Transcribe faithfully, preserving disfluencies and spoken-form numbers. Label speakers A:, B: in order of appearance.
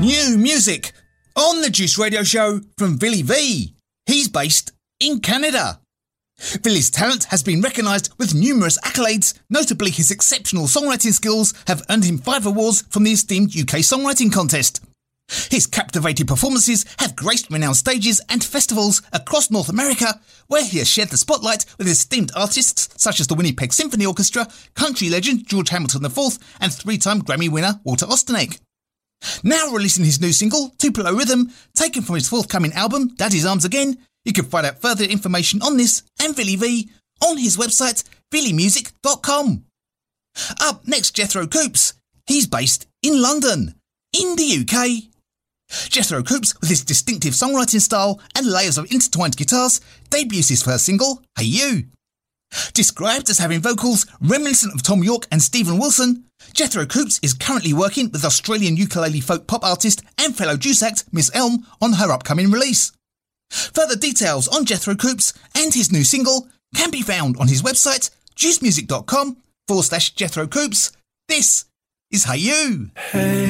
A: New music on the Juice Radio Show from Billy V. He's based in Canada. Billy's talent has been recognised with numerous accolades. Notably, his exceptional songwriting skills have earned him five awards from the esteemed U K Songwriting Contest. His captivating performances have graced renowned stages and festivals across North America, where he has shared the spotlight with esteemed artists such as the Winnipeg Symphony Orchestra, country legend George Hamilton the fourth, and three-time Grammy winner Walter Ostanek. Now releasing his new single, Tupelo Rhythm, taken from his forthcoming album, Daddy's Arms Again. You can find out further information on this and Billy V on his website, billy music dot com. Up next, Jethro Coops. He's based in London, in the U K. Jethro Coops, with his distinctive songwriting style and layers of intertwined guitars, debuts his first single, Hey You. Described as having vocals reminiscent of Tom York and Stephen Wilson, Jethro Coops is currently working with Australian ukulele folk pop artist and fellow Juice act Miss Elm on her upcoming release. Further details on Jethro Coops and his new single can be found on his website, juice music dot com forward slash Jethro Coops. This is Hey You.
B: Hey.